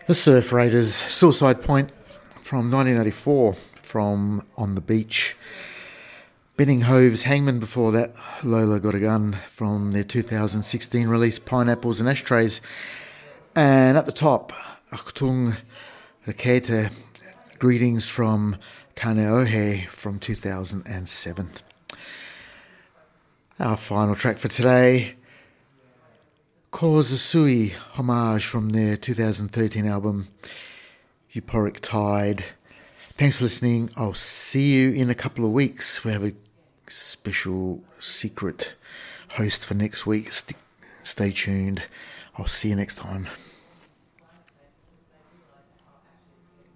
The Surf Raiders, Suicide Point from 1984, from On the Beach. Benning Hove's Hangman before that, Lola Got a Gun from their 2016 release Pineapples and Ashtrays. And at the top, Achtung Rakete, Greetings from Kaneohe from 2007. Our final track for today, Kozasui, Homage from their 2013 album Euphoric Tide. Thanks for listening. I'll see you in a couple of weeks. We have a special secret host for next week. Stay tuned. I'll see you next time.